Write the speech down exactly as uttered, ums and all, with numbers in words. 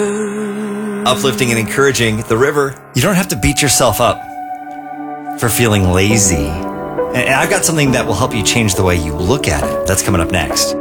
Uplifting and encouraging the river. You don't have to beat yourself up for feeling lazy. And I've got something that will help you change the way you look at it. That's coming up next.